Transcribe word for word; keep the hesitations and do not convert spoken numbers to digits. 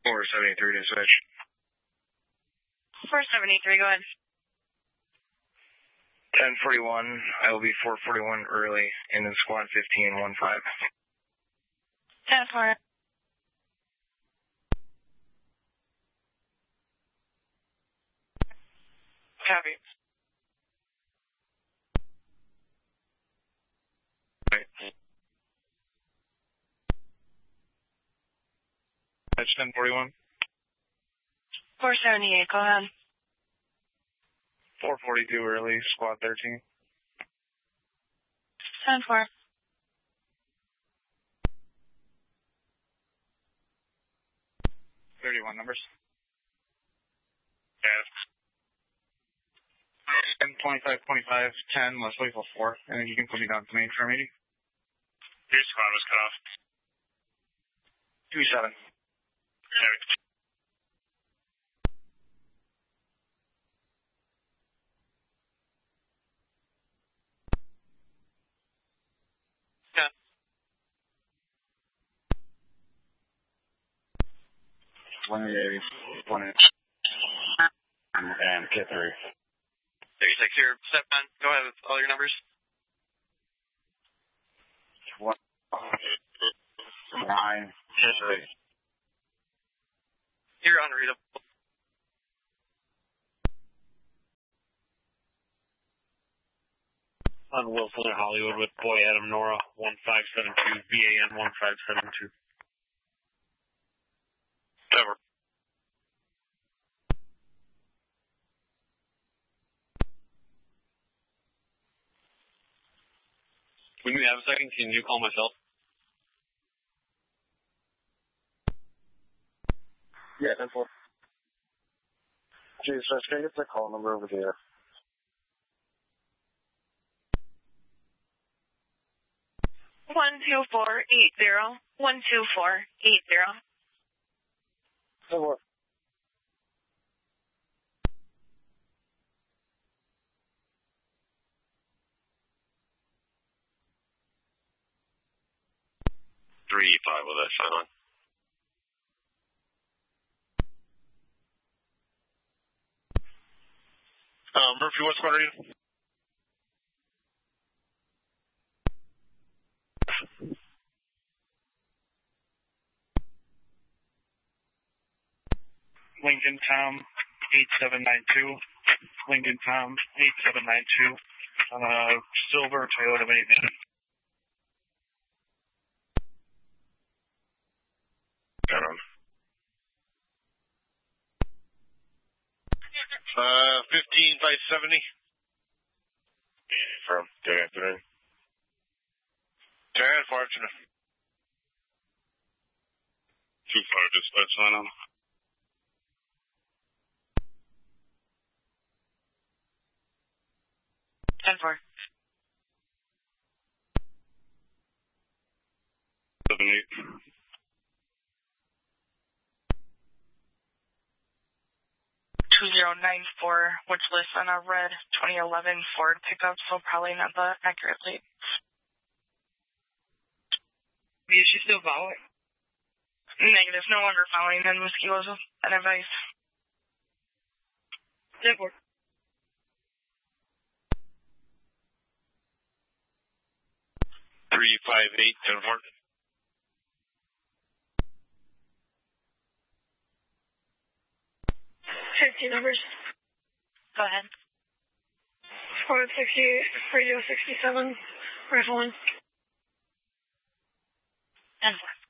four seventy-three to switch. four seventy-three, go ahead. ten forty-one, I will be four forty-one early in the squad fifteen one five. ten four. Copy. Right. That's ten forty-one. four seventy-eight, go ahead. four forty-two early, squad thirteen. ten four. thirty-one numbers. Yeah. ten twenty-five twenty-five ten, let's wait for four, and then you can put me down to main for a meeting. Your squad was cut off. two seven. Sorry. Yeah. one eighty, one inch. And K three. thirty-six here, step on. Go ahead with all your numbers. One, nine, three. You're unreadable. On Wilson and Hollywood with Boy Adam Nora, one five seven two, V A N one five seven two. Over. When we have a second, can you call myself? Yeah, ten four. Jesus, can I get the call number over there? one two four eight zero. one two four eight zero. ten four. Three, five with us, sign on. Uh, Murphy, what squad are you? Lincoln Tom, eight seven nine two. Lincoln Tom, eight seven nine two. On a silver Toyota maintenance. Got on. Uh, fifteen by seventy. From day afternoon. ten for afternoon. Two five, just let's sign on. ten four. seven eight. two zero nine four, which lists on a red twenty eleven Ford pickup, so probably not the accurate plate. Is she still following? Negative, no longer following, and mosquitoes and advice. ten four. Three five eight, ten four. fifteen numbers. Go ahead. Squad sixty-eight, radio sixty-seven, rifle one. ten four.